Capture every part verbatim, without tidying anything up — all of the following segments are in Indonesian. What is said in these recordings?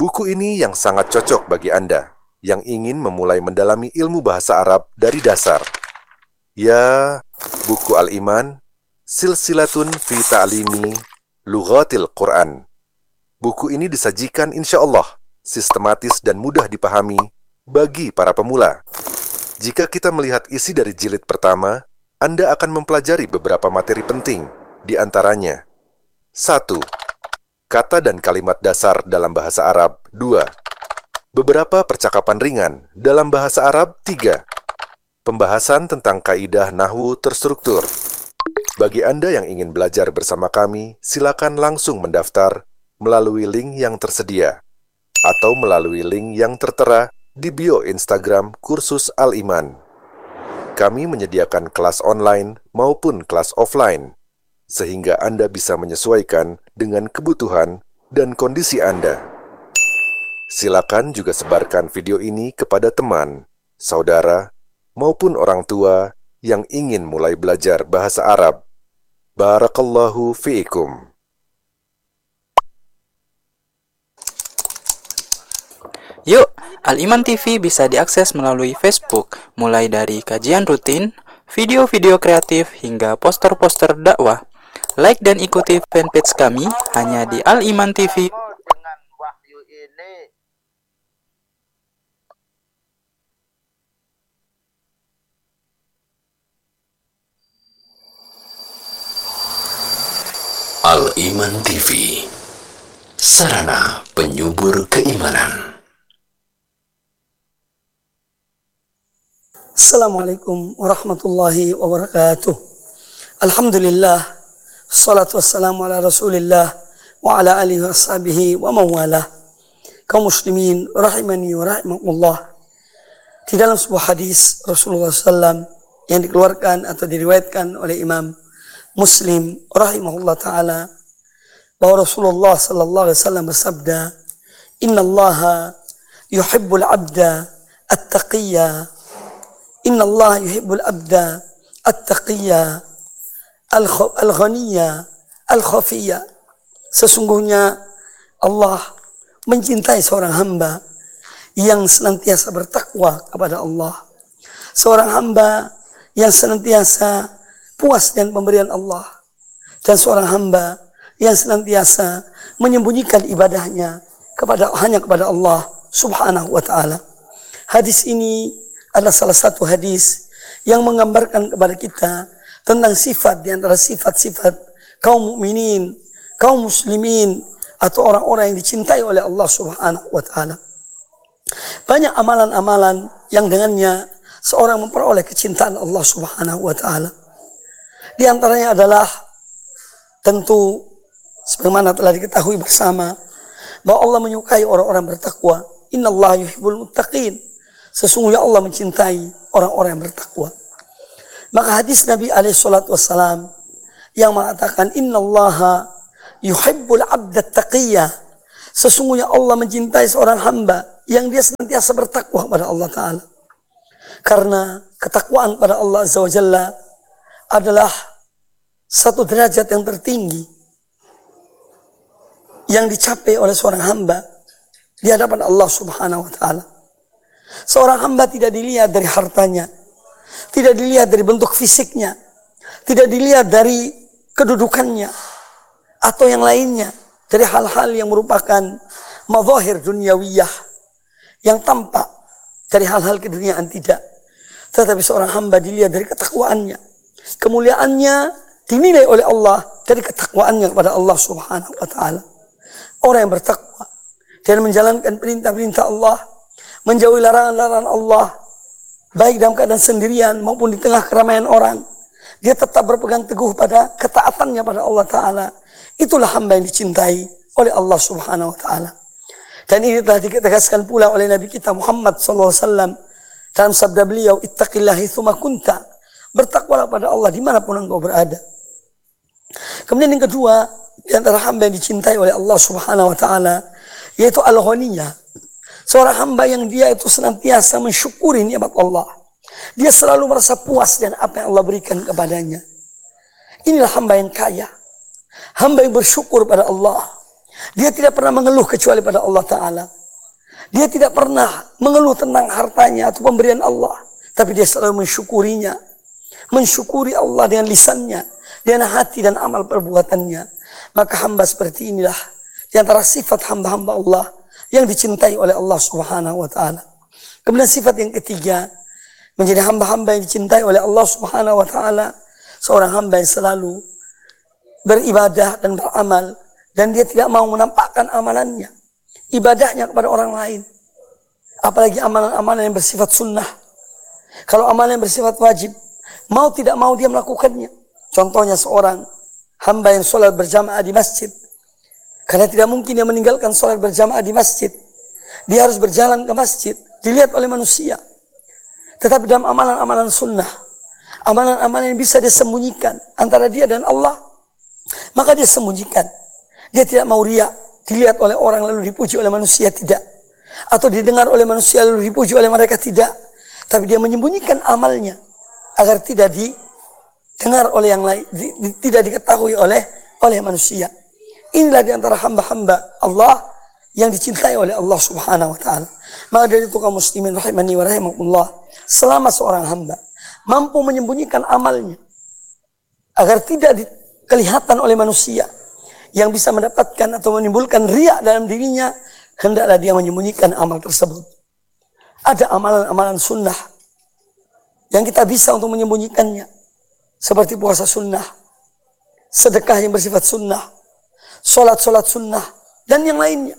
Buku ini yang sangat cocok bagi Anda yang ingin memulai mendalami ilmu bahasa Arab dari dasar. Ya, buku Al-Iman, Silsilatun fi Ta'limi Lughatil Quran. Buku ini disajikan insya Allah sistematis dan mudah dipahami bagi para pemula. Jika kita melihat isi dari jilid pertama, Anda akan mempelajari beberapa materi penting, di antaranya satu. Kata dan kalimat dasar dalam bahasa Arab. dua. Beberapa percakapan ringan dalam bahasa Arab. tiga. Pembahasan tentang kaidah nahwu terstruktur. Bagi Anda yang ingin belajar bersama kami, silakan langsung mendaftar melalui link yang tersedia atau melalui link yang tertera di bio Instagram Kursus Al-Iman. Kami menyediakan kelas online maupun kelas offline, sehingga Anda bisa menyesuaikan dengan kebutuhan dan kondisi Anda. Silakan juga sebarkan video ini kepada teman, saudara, maupun orang tua yang ingin mulai belajar bahasa Arab. Barakallahu fiikum. Yuk, Al-Iman T V bisa diakses melalui Facebook, mulai dari kajian rutin, video-video kreatif, hingga poster-poster dakwah. Like dan ikuti fanpage kami hanya di Al-Iman T V. Dengan wahyu ini Al-Iman T V, sarana penyubur keimanan. Assalamualaikum warahmatullahi wabarakatuh. Alhamdulillah, salatu wassalamu ala rasulillah wa ala alihi wa sahbihi wa mawalah. Kaum muslimin rahimani wa rahimakumullah. Di dalam sebuah hadis Rasulullah sallallahu alaihi wasallam yang dikeluarkan atau diriwayatkan oleh Imam Muslim rahimahullah ta'ala, bahwa Rasulullah sallallahu alaihi wasallam bersabda, Inna allaha yuhibbul abda at-taqiyya. Inna Allah yuhibbul abda at-taqiyya al-ghaniyya al-khafiyya. Sesungguhnya Allah mencintai seorang hamba yang senantiasa bertakwa kepada Allah, seorang hamba yang senantiasa puas dengan pemberian Allah, dan seorang hamba yang senantiasa menyembunyikan ibadahnya kepada hanya kepada Allah subhanahu wa ta'ala. Hadis ini adalah salah satu hadis yang menggambarkan kepada kita tentang sifat di antara sifat-sifat kaum mukminin, kaum muslimin, atau orang-orang yang dicintai oleh Allah subhanahu wa ta'ala. Banyak amalan-amalan yang dengannya seorang memperoleh kecintaan Allah subhanahu wa ta'ala. Di antaranya adalah tentu sebagaimana telah diketahui bersama bahwa Allah menyukai orang-orang bertakwa. Inna Allah yuhibbul muttaqin. Sesungguhnya Allah mencintai orang-orang yang bertakwa. Maka hadis Nabi alaihi salatu wassalam yang mengatakan Inna Allah yuhibbul abda taqiyya. Sesungguhnya Allah mencintai seorang hamba yang dia senantiasa bertakwa kepada Allah Ta'ala. Karena ketakwaan pada Allah Azza wa Jalla adalah satu derajat yang tertinggi yang dicapai oleh seorang hamba di hadapan Allah Subhanahu wa Ta'ala. Seorang hamba tidak dilihat dari hartanya, tidak dilihat dari bentuk fisiknya, tidak dilihat dari kedudukannya atau yang lainnya, dari hal-hal yang merupakan mazahir dunyawiyah yang tampak dari hal-hal keduniaan, tidak. Tetapi seorang hamba dilihat dari ketakwaannya, kemuliaannya dinilai oleh Allah dari ketakwaannya kepada Allah Subhanahu wa Ta'ala. Orang yang bertakwa dan menjalankan perintah-perintah Allah, menjauhi larangan-larangan Allah, baik dalam keadaan sendirian maupun di tengah keramaian orang, dia tetap berpegang teguh pada ketaatannya pada Allah Ta'ala. Itulah hamba yang dicintai oleh Allah Subhanahu wa Ta'ala. Dan ini telah ditegaskan pula oleh Nabi kita Muhammad sallallahu alaihi wasallam dalam sabda beliau, ittaqillahi tsumma kunta. Bertakwalah pada Allah dimanapun engkau berada. Kemudian yang kedua, di antara hamba yang dicintai oleh Allah Subhanahu wa Ta'ala, yaitu al-ghaniyah. Seorang hamba yang dia itu senantiasa mensyukuri nikmat Allah. Dia selalu merasa puas dengan apa yang Allah berikan kepadanya. Inilah hamba yang kaya. Hamba yang bersyukur pada Allah. Dia tidak pernah mengeluh kecuali pada Allah Ta'ala. Dia tidak pernah mengeluh tentang hartanya atau pemberian Allah, tapi dia selalu mensyukurinya. Mensyukuri Allah dengan lisannya, dengan hati dan amal perbuatannya. Maka hamba seperti inilah di antara sifat hamba-hamba Allah yang dicintai oleh Allah Subhanahu wa taala. Kemudian sifat yang ketiga, menjadi hamba-hamba yang dicintai oleh Allah Subhanahu wa taala, seorang hamba yang selalu beribadah dan beramal, dan dia tidak mau menampakkan amalannya, ibadahnya kepada orang lain. Apalagi amalan-amalan yang bersifat sunnah. Kalau amalan yang bersifat wajib, mau tidak mau dia melakukannya. Contohnya seorang hamba yang sholat berjamaah di masjid. Karena tidak mungkin dia meninggalkan sholat berjamaah di masjid. Dia harus berjalan ke masjid, dilihat oleh manusia. Tetapi dalam amalan-amalan sunnah, amalan-amalan yang bisa dia sembunyikan antara dia dan Allah, maka dia sembunyikan. Dia tidak mau riya, dilihat oleh orang lalu dipuji oleh manusia, tidak. Atau didengar oleh manusia lalu dipuji oleh mereka, tidak. Tapi dia menyembunyikan amalnya agar tidak didengar oleh yang lain, di, di, tidak diketahui oleh oleh manusia. Inilah di antara hamba-hamba Allah yang dicintai oleh Allah Subhanahu wa taala. Maka dari itu kaum muslimin rahimani wa rahimakumullah, selama seorang hamba mampu menyembunyikan amalnya agar tidak di, kelihatan oleh manusia yang bisa mendapatkan atau menimbulkan riya dalam dirinya, hendaklah dia menyembunyikan amal tersebut. Ada amalan-amalan sunnah yang kita bisa untuk menyembunyikannya, seperti puasa sunnah, sedekah yang bersifat sunnah, solat-solat sunnah, dan yang lainnya.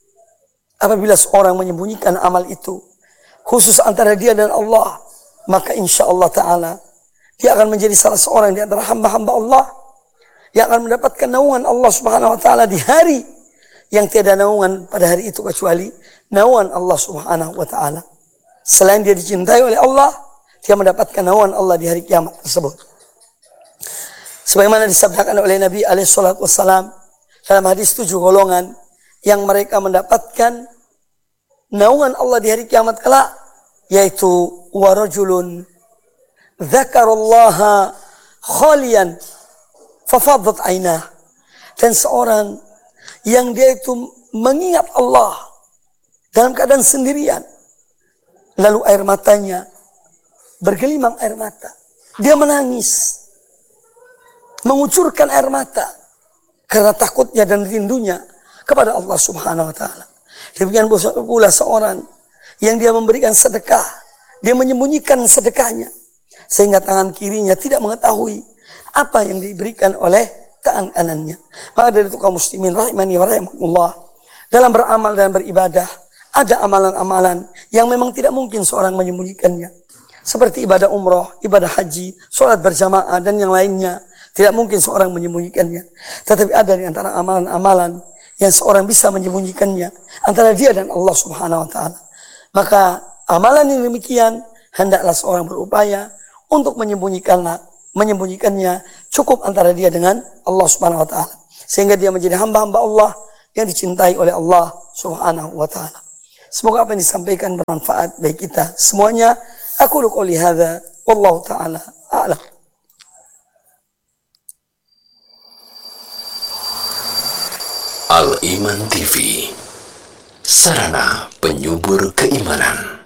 Apabila seorang menyembunyikan amal itu, khusus antara dia dan Allah, maka insya Allah Ta'ala dia akan menjadi salah seorang di antara hamba-hamba Allah yang akan mendapatkan naungan Allah Subhanahu Wa Ta'ala di hari yang tiada naungan pada hari itu kecuali naungan Allah Subhanahu Wa Ta'ala. Selain dia dicintai oleh Allah, dia mendapatkan naungan Allah di hari kiamat tersebut. Sebagaimana disabdakan oleh Nabi alaihi salatu wassalam dalam hadis tujuh golongan yang mereka mendapatkan naungan Allah di hari kiamat kelak, yaitu warajulun dzakarallaha khalian fafaddat ainah, dan seorang yang dia itu mengingat Allah dalam keadaan sendirian, lalu air matanya bergelimang air mata. Dia menangis, mengucurkan air mata karena takutnya dan rindunya kepada Allah Subhanahu wa taala. Demikian pula seorang yang dia memberikan sedekah, dia menyembunyikan sedekahnya sehingga tangan kirinya tidak mengetahui apa yang diberikan oleh tangan kanannya. Maka dari itu kaum muslimin rahimani wa rahimakumullah, dalam beramal dan beribadah ada amalan-amalan yang memang tidak mungkin seorang menyembunyikannya. Seperti ibadah umroh, ibadah haji, sholat berjamaah, dan yang lainnya. Tidak mungkin seorang menyembunyikannya. Tetapi ada di antara amalan-amalan yang seorang bisa menyembunyikannya antara dia dan Allah Subhanahu wa taala. Maka amalan yang demikian hendaklah seorang berupaya untuk menyembunyikannya, menyembunyikannya cukup antara dia dengan Allah Subhanahu wa taala, sehingga dia menjadi hamba-hamba Allah yang dicintai oleh Allah Subhanahu wa taala. Semoga apa yang disampaikan bermanfaat bagi kita semuanya. Aku qouli hadza wallahu taala a'lam. Al-Iman T V, sarana penyubur keimanan.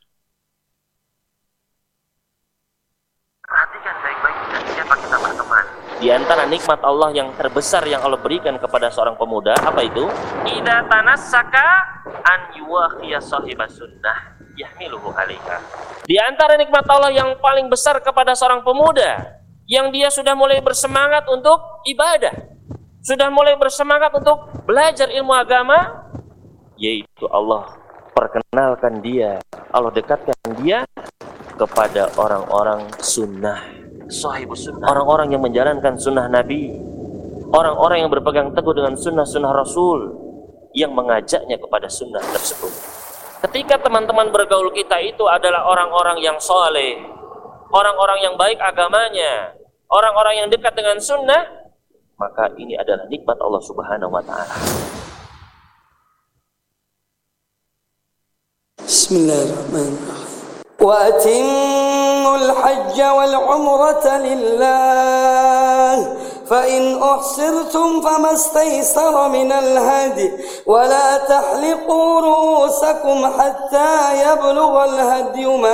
Perhatikan baik-baik dengan siapa kita berteman. Di antara nikmat Allah yang terbesar yang Allah berikan kepada seorang pemuda, apa itu? Idza tanassaka an yuwakhiya sahibas sunnah yahmiluhu alaiha. Di antara nikmat Allah yang paling besar kepada seorang pemuda, yang dia sudah mulai bersemangat untuk ibadah, sudah mulai bersemangat untuk belajar ilmu agama, yaitu Allah perkenalkan dia, Allah dekatkan dia kepada orang-orang sunnah, sahibus sunnah, orang-orang yang menjalankan sunnah Nabi, orang-orang yang berpegang teguh dengan sunnah-sunnah Rasul, yang mengajaknya kepada sunnah tersebut. Ketika teman-teman bergaul kita itu adalah orang-orang yang soleh, orang-orang yang baik agamanya, orang-orang yang dekat dengan sunnah, maka ini adalah nikmat Allah Subhanahu wa taala. Bismillahirrahmanirrahim. Wa atimmul hajja wal umrata lillah فإن أحصرتم فما استيسر من الهدي ولا تحلقوا رؤوسكم حتى يبلغ الهدي